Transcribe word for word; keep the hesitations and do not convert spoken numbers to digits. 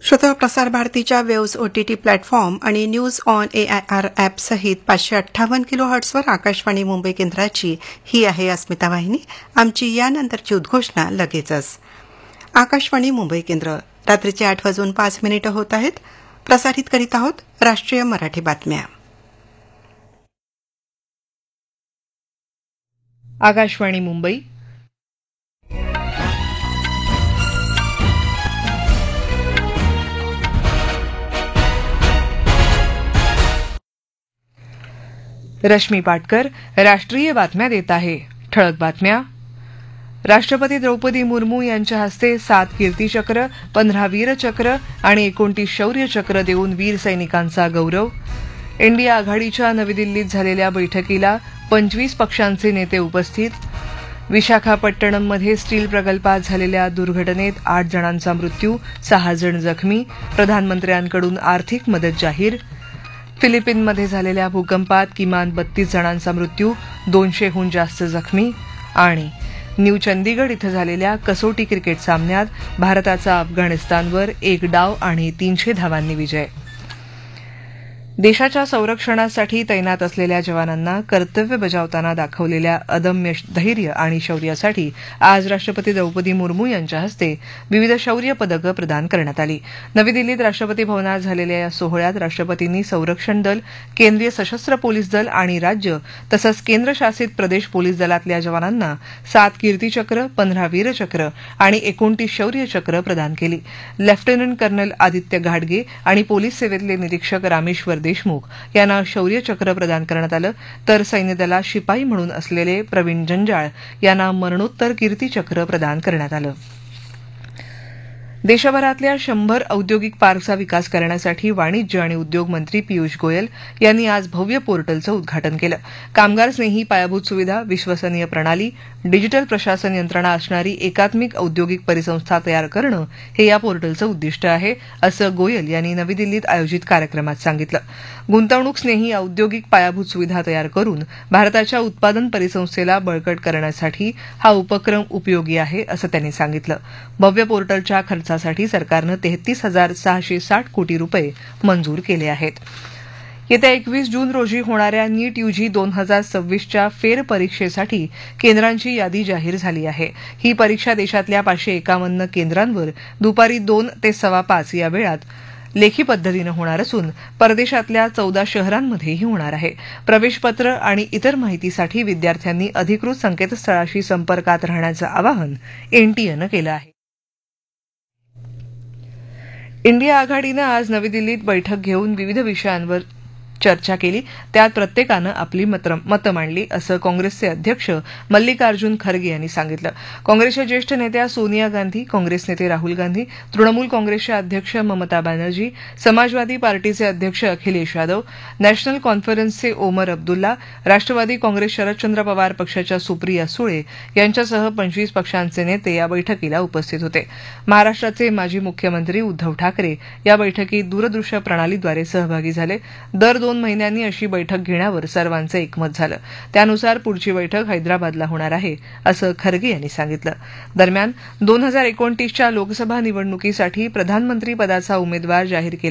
श्रोता, प्रसार भारतीच्या वेव्स ओटीटी प्लॅटफॉर्म आणि न्यूज ऑन एआयआर ॲप सहित पाचशे अठ्ठावन्न किलो हर्ट्सवर आकाशवाणी मुंबई केंद्राची ही आहे अस्मिता वाहिनी. आमची यानंतरची उद्घोषणा लगेचच. आकाशवाणी मुंबई केंद्र, रात्रीचे आठ वाजून पाच मिनिटं होत आहेत. प्रसारित करीत आहोत राष्ट्रीय मराठी बातम्या. आकाशवाणी मुंबई. रश्मी पाटकर राष्ट्रीय बातम्या देत आहे. ठळक बातम्या. राष्ट्रपती द्रौपदी मुर्मू यांच्या हस्ते सात कीर्तीचक्र, पंधरा वीरचक्र आणि एकोणतीस शौर्यचक्र देऊन वीर सैनिकांचा गौरव. इंडिया आघाडीच्या नवी दिल्लीत झालेल्या बैठकीला पंचवीस पक्षांचे नेते उपस्थित. विशाखापट्टणममध्ये स्टील प्रकल्पात झालेल्या दुर्घटनेत आठ जणांचा मृत्यू, सहा जण जखमी. प्रधानमंत्र्यांकडून आर्थिक मदत जाहीर. फिलिपिनमध्ये झालेल्या भूकंपात किमान बत्तीस जणांचा मृत्यू, दोनशेहून जास्त जखमी. आणि न्यू चंदीगड इथं झालेल्या कसोटी क्रिकेट सामन्यात भारताचा अफगाणिस्तानवर एक डाव आणि तीनशे धावांनी विजय. देशाच्या संरक्षणासाठी तैनात असलेल्या जवानांना कर्तव्य बजावताना दाखवलेल्या अदम्य धैर्य आणि शौर्यासाठी आज राष्ट्रपती द्रौपदी मुर्मू यांच्या हस्ते विविध शौर्य पदकं प्रदान करण्यात आली. नवी दिल्लीत राष्ट्रपती भवनात झालेल्या या सोहळ्यात राष्ट्रपतींनी संरक्षण दल, केंद्रीय सशस्त्र पोलीस दल आणि राज्य तसंच केंद्रशासित प्रदेश पोलीस दलातल्या जवानांना सात कीर्तीचक्र, पंधरा वीरचक्र आणि एकोणतीस शौर्यचक्र प्रदान केली. लेफ्टनंट कर्नल आदित्य घाडगे आणि पोलीस सेवेतले निरीक्षक रामेश्वर देशमुख यांना शौर्यचक्र प्रदान करण्यात आलं, तर सैन्यदलात शिपाई म्हणून असलेले प्रवीण जंजाळ यांना मरणोत्तर कीर्तीचक्र प्रदान करण्यात आलं. देशभरातल्या शंभर औद्योगिक पार्कचा विकास करण्यासाठी वाणिज्य आणि उद्योग मंत्री पियुष गोयल यांनी आज भव्य पोर्टलचं उद्घाटन केलं. कामगारस्नेही पायाभूत सुविधा, विश्वसनीय प्रणाली, डिजिटल प्रशासन यंत्रणा असणारी एकात्मिक औद्योगिक परिसंस्था तयार करणं हे या पोर्टलचं उद्दिष्ट आहे, असं गोयल यांनी नवी दिल्लीत आयोजित कार्यक्रमात सांगितलं. गुंतवणूकस्नेही औद्योगिक पायाभूत सुविधा तयार करून भारताच्या उत्पादन परिसंस्थेला बळकट करण्यासाठी हा उपक्रम उपयोगी आहे, असं त्यांनी सांगितलं. भव्य पोर्टलच्या खर्चासाठी सरकारनं तेहतीस हजार सहाशे साठ कोटी रुपये मंजूर केले आहेत. येत्या एकवीस जून रोजी होणाऱ्या नीट यूजी दोन हजार सव्वीसच्या फेरपरीक्षेसाठी केंद्रांची यादी जाहीर झाली आहे. ही परीक्षा देशातल्या पाचशे एकावन्न केंद्रांवर दुपारी दोन ते सव्वा पाच या वेळात लेखी पद्धतीनं होणार असून परदेशातल्या चौदा शहरांमध्येही होणार आहे. प्रवेशपत्र आणि इतर माहितीसाठी विद्यार्थ्यांनी अधिकृत संकेतस्थळाशी संपर्कात राहण्याचं आवाहन एनटीएनं केलं आहे. इंडिया आघाडीनं आज नवी दिल्लीत बैठक घेऊन विविध विषयांवर चर्चा केली. त्यात प्रत्येकानं आपली मतं मांडली, असं काँग्रेसचे अध्यक्ष मल्लिकार्जुन खरगे यांनी सांगितलं. काँग्रेसच्या ज्येष्ठ नेत्या सोनिया गांधी, काँग्रेस नेते राहुल गांधी, तृणमूल काँग्रेसच्या अध्यक्ष ममता बॅनर्जी, समाजवादी पार्टीचे अध्यक्ष अखिलेश यादव, नॅशनल कॉन्फरन्सचे ओमर अब्दुल्ला, राष्ट्रवादी काँग्रेस शरदचंद्र पवार पक्षाच्या सुप्रिया सुळे यांच्यासह पंचवीस पक्षांचे नेते या बैठकीला उपस्थित होते. महाराष्ट्राचे माजी मुख्यमंत्री उद्धव ठाकरे या बैठकीत दूरदृश्य प्रणालीद्वारे सहभागी झाले. दर दोन महिन्यांनी अशी बैठक घेण्यावर सर्वांचं एकमत झालं. त्यानुसार पुढची बैठक हैदराबादला होणार आहे, असं खरगे यांनी सांगितलं. दरम्यान दोन हजार एकोणतीसच्या लोकसभा निवडणुकीसाठी प्रधानमंत्री पदाचा उमेदवार जाहीर केला